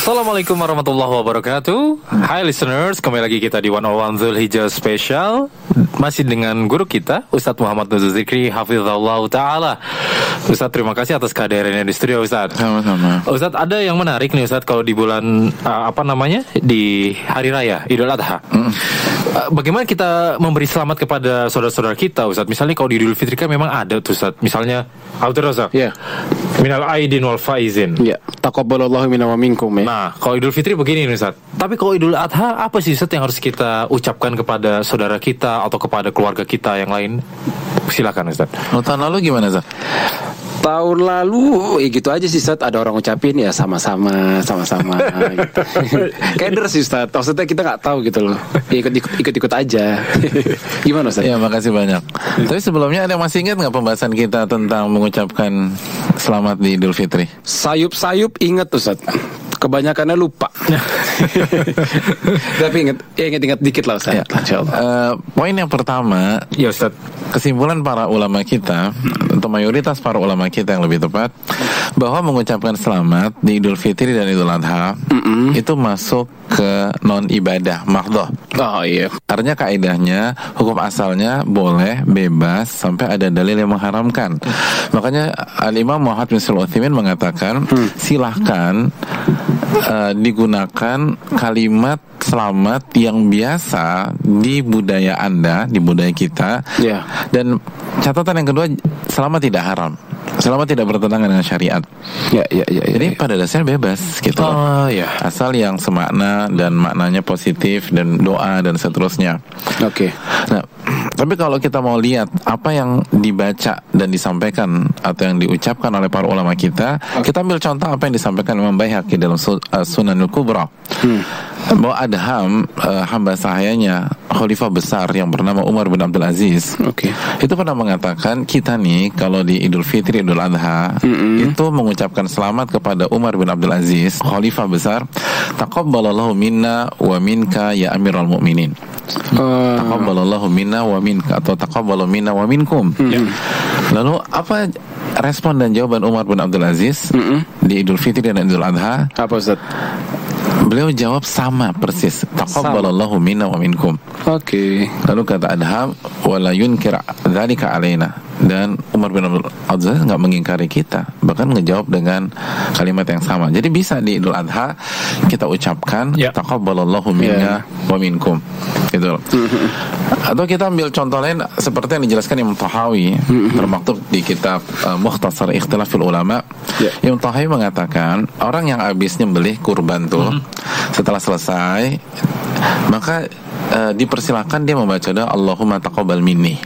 Assalamualaikum warahmatullahi wabarakatuh. Hai listeners, kembali lagi kita di 101 Dzulhijjah Special. Masih dengan guru kita Ustadz Muhammad Nuzul Zikri Hafizahullah Ta'ala. Ustadz, terima kasih atas kehadirannya di studio Ustadz. Sama-sama. Ustadz, ada yang menarik nih Ustadz, kalau di bulan di Hari Raya Idul Adha. Bagaimana kita memberi selamat kepada saudara-saudara kita Ustadz? Misalnya kalau di Idul Fitri kan memang ada tuh Ustadz. Misalnya Abdul Razak, minal aidin wal faizin. Taqabbalallahu minna wa minkum. Nah, kalau Idul Fitri begini nih Ustaz. Tapi kalau Idul Adha, apa sih Ustaz yang harus kita ucapkan kepada saudara kita atau kepada keluarga kita yang lain? Silakan Ustaz. Tahun lalu gimana Ustaz? Tahun lalu gitu aja sih Ustaz. Ada orang ucapin ya sama-sama gitu. Keder sih Ustaz. Maksudnya kita gak tahu gitu loh. Ikut-ikut aja. Gimana Ustaz? Ya, makasih banyak. Tapi sebelumnya ada masih ingat gak pembahasan kita tentang mengucapkan selamat di Idul Fitri? Sayup-sayup ingat Ustaz. Kebanyakannya lupa. Tapi ingat dikit lah Ustaz. Poin yang pertama, Ya Ustaz. kesimpulan para ulama kita atau mayoritas para ulama kita yang lebih tepat, bahwa mengucapkan selamat di Idul Fitri dan Idul Adha itu masuk ke non ibadah mahdhah. Oh iya. Artinya kaidahnya hukum asalnya boleh, bebas sampai ada dalil yang mengharamkan. Makanya Al-Imam Muhammad bin Shalih Al-Utsaimin mengatakan silahkan digunakan kalimat selamat yang biasa di budaya Anda, di budaya kita. Dan catatan yang kedua, selamat tidak haram, selamat tidak bertentangan dengan syariat. Jadi pada dasarnya bebas gitu. Asal yang semakna dan maknanya positif dan doa dan seterusnya. Nah, tapi kalau kita mau lihat apa yang dibaca dan disampaikan atau yang diucapkan oleh para ulama kita, kita ambil contoh apa yang disampaikan Imam Baihaqi dalam Sunanul Kubra. Bahwa Adham, hamba sahayanya khalifah besar yang bernama Umar bin Abdul Aziz, itu pernah mengatakan, kita nih kalau di Idul Fitri, Idul Adha itu mengucapkan selamat kepada Umar bin Abdul Aziz, khalifah besar. Taqabbalallahu minna wa minka ya Amirul Mukminin. Taqabbalallahu minna wa minka atau taqabbalu minna wa minkum. Lalu apa respon dan jawaban Umar bin Abdul Aziz di Idul Fitri dan Idul Adha? Apa Ustaz? Beliau jawab sama persis, taqabbalallahu minna wa minkum. Lalu kata Adham, wala yunkir dzalika alaina. Dan Umar bin Abdul Aziz enggak mengingkari kita, bahkan ngejawab dengan kalimat yang sama. Jadi bisa di Idul Adha kita ucapkan taqabbalallahu minna wa minkum. Gitu. Atau kita ambil contoh lain seperti yang dijelaskan Imam Tahawi termaktub di kitab Mukhtasar Ikhtilafil Ulama. Imam Tahawi mengatakan, orang yang habis nyembelih kurban tuh setelah selesai, maka dipersilakan dia membaca doa Allahumma taqabbal minni.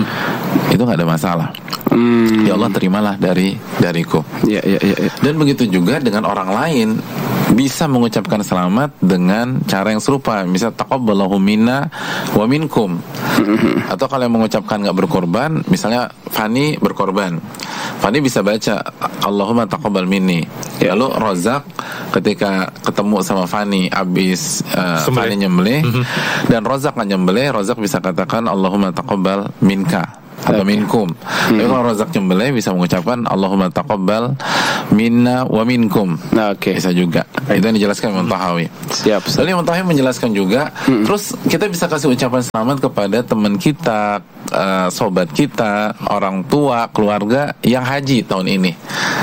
Itu nggak ada masalah. Ya Allah, terimalah dariku. Dan begitu juga dengan orang lain, bisa mengucapkan selamat dengan cara yang serupa. Misal taqabbalallahu minna wa minkum. Atau kalau yang mengucapkan nggak berkorban, misalnya Fani berkorban, Fani bisa baca Allahumma taqabbal minni. Lalu Rozak ketika ketemu sama Fani abis Fani nyembelih dan Rozak nggak nyembelih, Rozak bisa katakan Allahumma taqabbal minka atau minkum. Tapi kalau Razak nyembelih bisa mengucapkan Allahumma taqabbal minna wa minkum. Bisa juga. Itu yang dijelaskan Imam Tahawi. Lalu Imam Tahawi menjelaskan juga, terus kita bisa kasih ucapan selamat kepada teman kita, sobat kita, orang tua, keluarga yang haji tahun ini.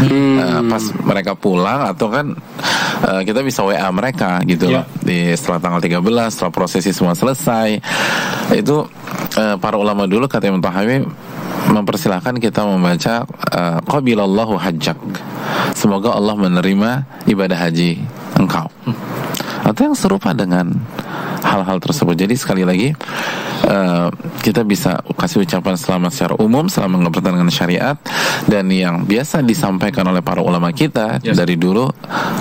Pas mereka pulang atau kan kita bisa WA mereka gitu loh. Setelah tanggal 13, setelah prosesi semua selesai. Itu para ulama dulu, kata Imam Tahawi, mempersilahkan kita membaca qabilallahu hajjak, semoga Allah menerima ibadah haji engkau, atau yang serupa dengan hal-hal tersebut. Jadi sekali lagi kita bisa kasih ucapan selamat secara umum selama nggak bertentangan dengan syariat, dan yang biasa disampaikan oleh para ulama kita dari dulu,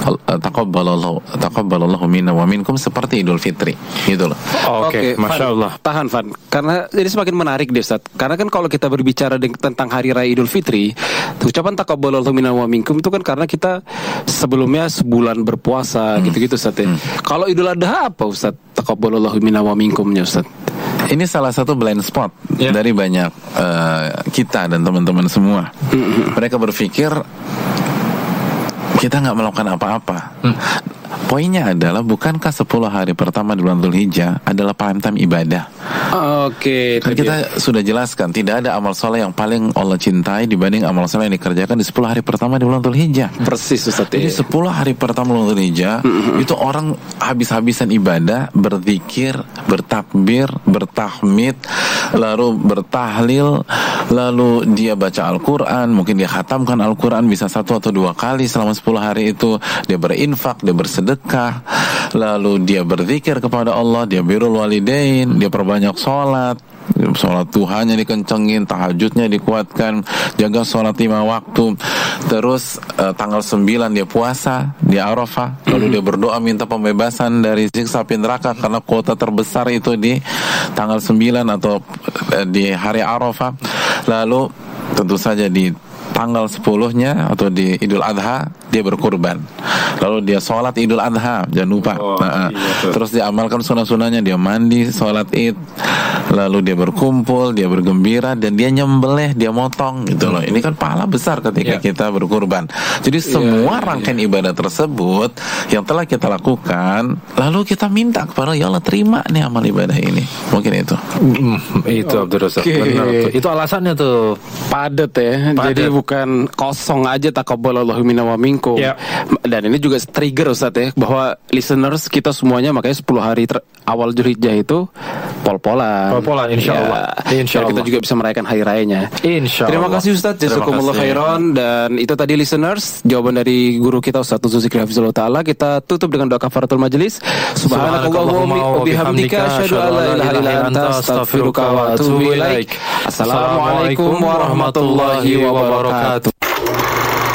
taqabbalallahu minna wa minkum, seperti Idul Fitri gitu loh. Masya Allah. Tahan Van, karena ini semakin menarik deh Ustaz. Karena kan kalau kita berbicara tentang Hari Raya Idul Fitri, ucapan taqabbalallahu minna wa minkum itu kan karena kita sebelumnya sebulan berpuasa gitu-gitu Ustaz. Kalau Idul Adha apa Ustaz? Taqabbalallahu minna wa minkumnya Ustaz. Ini salah satu blind spot dari banyak kita dan teman-teman semua. Mereka berpikir kita nggak melakukan apa-apa. Poinnya adalah, bukankah 10 hari pertama di bulan Dzulhijjah adalah prime time ibadah? Oke. Kan kita sudah jelaskan, tidak ada amal soleh yang paling Allah cintai dibanding amal soleh yang dikerjakan di 10 hari pertama di bulan Dzulhijjah. Persis Ustaz. Jadi 10 hari pertama bulan Dzulhijjah itu orang habis-habisan ibadah, berzikir, bertakbir, bertahmid, lalu bertahlil, lalu dia baca Al-Quran, mungkin dia khatamkan Al-Quran bisa 1 atau 2 kali selama 10 hari itu. Dia berinfak, dia bersedekah, lalu dia berzikir kepada Allah, dia birrul walidain, dia perbanyak sholat duhanya dikencengin, tahajudnya dikuatkan, jaga sholat 5 waktu. Terus tanggal 9 dia puasa di Arafah, lalu dia berdoa minta pembebasan dari siksa api neraka, karena kuota terbesar itu di tanggal 9 atau di hari Arafah. Lalu tentu saja di tanggal 10-nya atau di Idul Adha dia berkurban. Lalu dia sholat Idul Adha, jangan lupa. Terus dia amalkan sunnah-sunnahnya, dia mandi, sholat Id, lalu dia berkumpul, dia bergembira, dan dia nyembelih, dia motong gitu loh. Ini kan pahala besar ketika kita berkurban. Jadi semua rangkaian ibadah tersebut yang telah kita lakukan, lalu kita minta kepada ya Allah, terima nih amal ibadah ini. Mungkin itu. Itu Abdul Razak. Benar tuh. Itu alasannya tuh. Padat ya. Jadi bukan kosong aja taqabbalallahu minna wa minkum. Dan ini juga trigger Ustaz ya, bahwa listeners kita semuanya makanya 10 hari awal Dzulhijjah itu pol-polan. Pol-polan insyaallah. Insyaallah kita juga bisa merayakan hari rayanya. Insyaallah. Terima kasih Ustaz, jazakumullah khairan. Dan itu tadi listeners, jawaban dari guru kita Ustaz Zulfikri Hafizullah Ta'ala. Kita tutup dengan doa kafaratul majelis. Subhanakallahumma wa bihamdika asyhadu an la ilaha illa anta astaghfiruka wa atubu ilaik. Assalamualaikum warahmatullahi wabarakatuh.